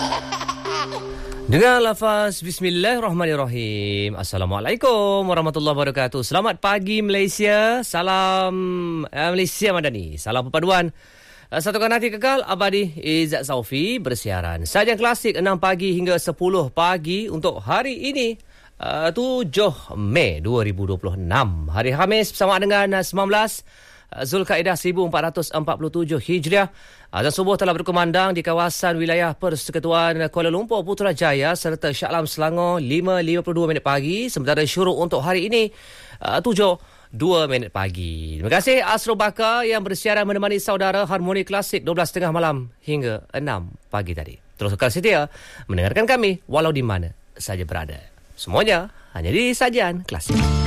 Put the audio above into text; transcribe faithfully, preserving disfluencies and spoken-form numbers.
Dengan lafaz Bismillahirrahmanirrahim. Assalamualaikum warahmatullahi wabarakatuh. Selamat pagi Malaysia. Salam uh, Malaysia Madani. Salam perpaduan. Uh, satukan hati kekal, abadi Izzat Saufi bersiaran. Sajian klasik enam pagi hingga sepuluh pagi untuk hari ini. Uh, tujuh Mei dua ribu dua puluh enam. Hari Khamis bersama dengan uh, sembilan belas Zulkaidah seribu empat ratus empat puluh tujuh Hijriah. Azan subuh telah berkumandang di kawasan wilayah Persekutuan Kuala Lumpur Putrajaya serta Shah Alam Selangor lima lima puluh dua minit pagi. Sementara syuruk untuk hari ini uh, tujuh dua minit pagi. Terima kasih Asro Bakar yang bersiaran menemani saudara Harmoni Klasik dua belas tiga puluh malam hingga enam pagi tadi. Terus kekal setia mendengarkan kami walau di mana saja berada. Semuanya hanya di Sajian Klasik.